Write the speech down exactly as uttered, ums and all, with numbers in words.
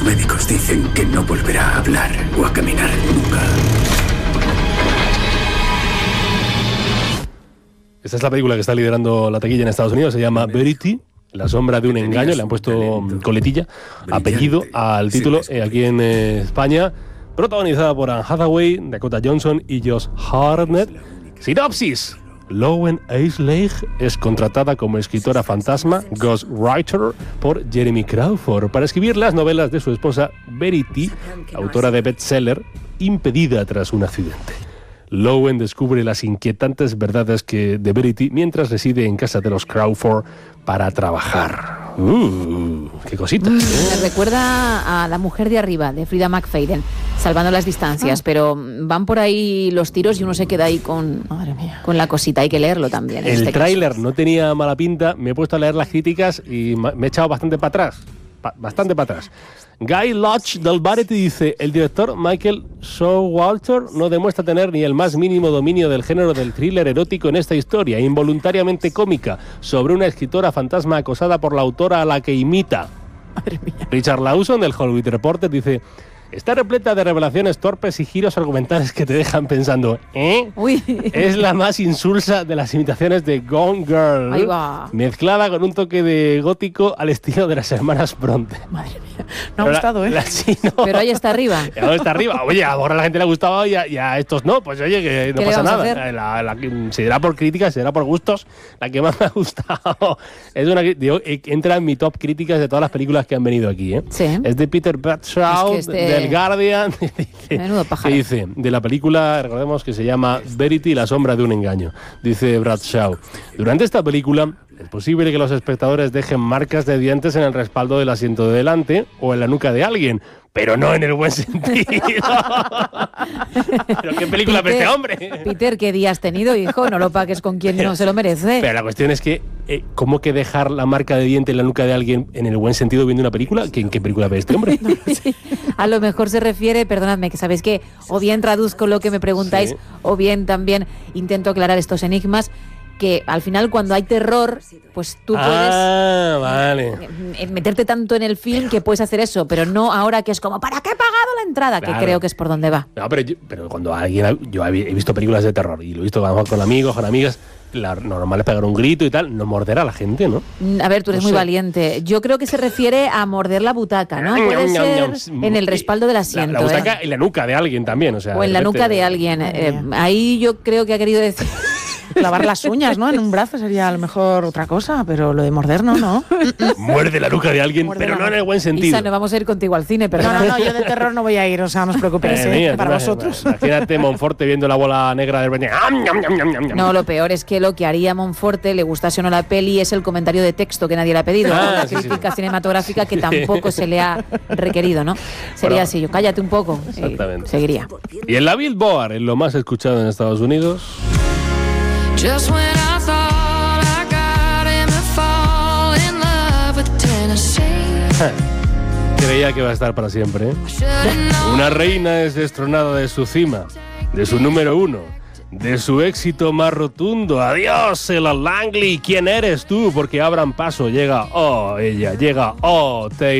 Los médicos dicen que no volverá a hablar o a caminar nunca. Esta es la película que está liderando la taquilla en Estados Unidos, se llama Verity, la sombra de un engaño, le han puesto coletilla, apellido al título, eh, aquí en eh, España, protagonizada por Anne Hathaway, Dakota Johnson y Josh Hartnett. Sinopsis: Lowen Eisley es contratada como escritora fantasma, ghostwriter, por Jeremy Crawford para escribir las novelas de su esposa Verity, autora de bestseller, impedida tras un accidente. Lowen descubre las inquietantes verdades que de Verity mientras reside en casa de los Crawford para trabajar. Uh, ¡Qué cositas! Mm, ¿eh? Me recuerda a La mujer de arriba, de Frida McFadden, salvando las distancias, ah. pero van por ahí los tiros y uno se queda ahí con, madre mía, con la cosita. Hay que leerlo también. El este tráiler no tenía mala pinta, me he puesto a leer las críticas y me he echado bastante para atrás. Pa- bastante para atrás. Guy Lodge del Variety dice: el director Michael Showalter no demuestra tener ni el más mínimo dominio del género del thriller erótico en esta historia, involuntariamente cómica, sobre una escritora fantasma acosada por la autora a la que imita. Madre mía. Richard Lawson del Hollywood Reporter dice: está repleta de revelaciones torpes y giros argumentales que te dejan pensando, ¿eh? Uy. Es la más insulsa de las imitaciones de Gone Girl, Ahí va. mezclada con un toque de gótico al estilo de las hermanas Bronte. Madre mía. No ha Pero gustado, la, ¿eh? la, sí, no. Pero ahí está arriba. Ahora está arriba. Oye, ahora a la gente le ha gustado y a, y a estos no. Pues oye, que no ¿Qué le pasa vamos a nada. hacer? La, la, la, si será por críticas, será por gustos. La que más me ha gustado es una digo, entra en mi top críticas de todas las películas que han venido aquí. ¿eh? Sí. Es de Peter Bradshaw, Es que este... del Guardian. Dice, Menudo pájaro. que dice, de la película, recordemos que se llama Verity, la sombra de un engaño. Dice Bradshaw: durante esta película es posible que los espectadores dejen marcas de dientes en el respaldo del asiento de delante o en la nuca de alguien, pero no en el buen sentido. ¿Pero qué película ve este hombre? Peter, ¿qué día has tenido, hijo? No lo pagues con quien no se lo merece. Pero la cuestión es que, eh, ¿cómo que dejar la marca de diente en la nuca de alguien en el buen sentido viendo una película? ¿En qué película ve este hombre? A lo mejor se refiere, perdonadme, que sabéis que o bien traduzco lo que me preguntáis, sí, o bien también intento aclarar estos enigmas, que al final cuando hay terror, pues tú puedes ah, vale. meterte tanto en el film que puedes hacer eso, pero no ahora que es como, ¿para qué he pagado la entrada? Claro. Que creo que es por donde va. No, pero, yo, pero cuando alguien, yo he visto películas de terror y lo he visto a lo mejor con amigos, con amigas, la, lo normal es pegar un grito y tal, no morder a la gente, ¿no? A ver, tú eres no muy sé. valiente. Yo creo que se refiere a morder la butaca, ¿no? Puede ser en el respaldo del asiento. La, la butaca ¿eh? y la nuca de alguien también, o sea. O en la repente, nuca de alguien. Eh, ahí yo creo que ha querido decir... Clavar las uñas, ¿no? En un brazo sería a lo mejor otra cosa, pero lo de morder no, ¿no? Muerde la nuca de alguien, Muerde pero la no en el buen sentido. Isa, no vamos a ir contigo al cine, pero No, no, no, yo de terror no voy a ir, o sea, no os preocupéis, Eh, ¿eh? mía, Para tú vosotros. Imagínate Monforte viendo la bola negra del Breña. No, lo peor es que lo que haría Monforte, le gustase o no la peli, es el comentario de texto que nadie le ha pedido, Ah, la sí, crítica sí. cinematográfica que tampoco se le ha requerido, ¿no? Sería Bueno, así, yo cállate un poco. exactamente. Y seguiría. Y en la Billboard, en lo más escuchado en Estados Unidos. Just when I thought I got him to fall in love with Tennessee. Creía que va a estar para siempre, ¿eh? Una reina es destronada de su cima, de su número uno, de su éxito más rotundo. Adiós, Ella Langley. ¿Quién eres tú? Porque abran paso. Llega, oh, ella. Llega, oh, Taylor.